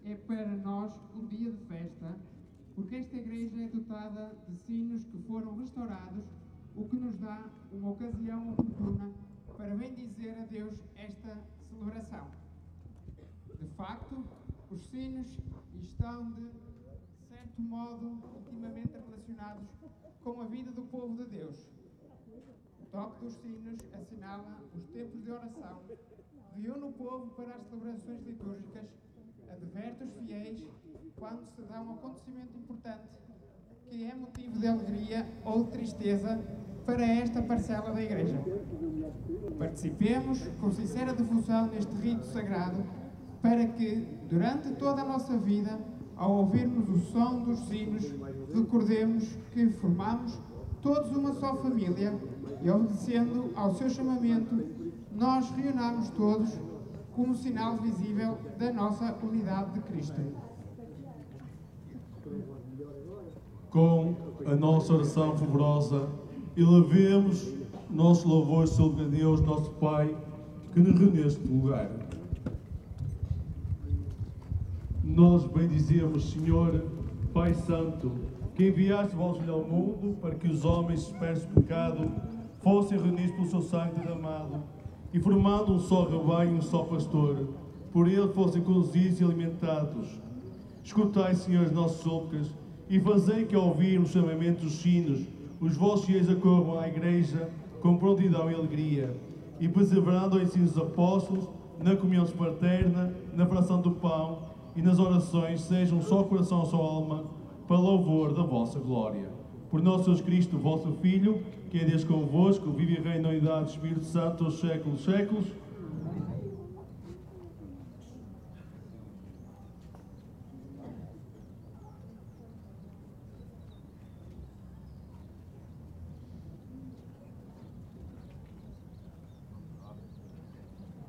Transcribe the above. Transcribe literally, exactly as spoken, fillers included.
é para nós um dia de festa, porque esta igreja é dotada de sinos que foram restaurados, o que nos dá uma ocasião oportuna para bendizer a Deus esta celebração. De facto, os sinos estão de certo modo intimamente relacionados com a vida do povo de Deus. O toque dos sinos assinala os tempos de oração, reúne o povo para as celebrações litúrgicas, adverte os fiéis quando se dá um acontecimento importante que é motivo de alegria ou de tristeza para esta parcela da Igreja. Participemos com sincera devoção neste rito sagrado para que, durante toda a nossa vida, ao ouvirmos o som dos sinos, recordemos que formamos todos uma só família e, obedecendo ao seu chamamento, nós reunamos todos como sinal visível da nossa unidade de Cristo. Com a nossa oração fervorosa, elevemos nossos louvores sobre Deus, nosso Pai, que nos reuniu neste lugar. Nós bendizemos, Senhor, Pai Santo, que enviaste o Evangelho ao mundo para que os homens dispersos de pecado fossem reunidos pelo seu sangue derramado e, formando um só rebanho, um só pastor, por ele fossem conduzidos e alimentados. Escutai, Senhor, as nossas súplicas e fazei que, ao ouvir o chamamento dos sinos, os vossos fiéis acorram à Igreja com prontidão e alegria, e perseverando ao ensino dos apóstolos, na comunhão fraterna, na fração do pão e nas orações, sejam um só coração, só alma, para louvor da vossa glória. Por nosso Jesus Cristo, vosso Filho, que é Deus convosco, vive e reina na unidade do Espírito Santo, aos séculos dos séculos.